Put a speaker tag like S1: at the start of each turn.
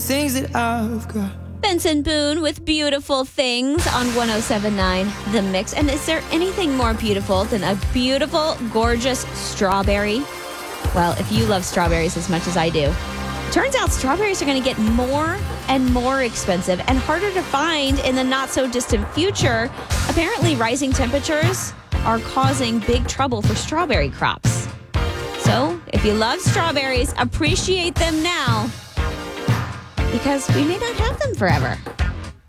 S1: things that I've got.
S2: Benson Boone with Beautiful Things on 107.9 The Mix. And is there anything more beautiful than a beautiful, gorgeous strawberry? Well, if you love strawberries as much as I do, turns out strawberries are going to get more and more expensive and harder to find in the not-so-distant future. Apparently, rising temperatures are causing big trouble for strawberry crops. So, if you love strawberries, appreciate them now, because we may not have them forever.